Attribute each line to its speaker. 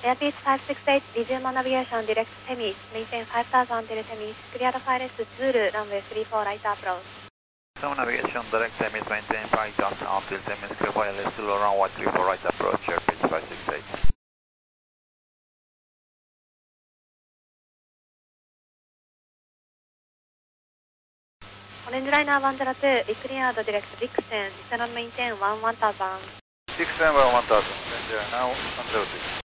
Speaker 1: Airbus 568, resume on navigation, direct Semi, maintain 5000 direct Semi, clear the fire rest Zulu, runway 34, right approach.
Speaker 2: Some navigation, direct Semi, maintain 5000 until Semi, clear fire rest Zulu, runway 34, right approach, Airbus 568.
Speaker 1: Orange Liner 102, declared direct Dixon, descend and maintain 1000.
Speaker 2: Dixon 1000, Orange Liner 102.